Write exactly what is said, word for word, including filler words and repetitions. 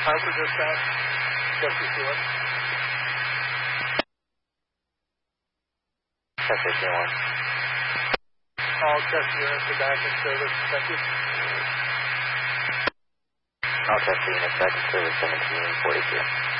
Harper dispatch. Test fifteen one. Test fifteen one. All test units are back in service. Thank you. All test units back in service, seventeen forty-two.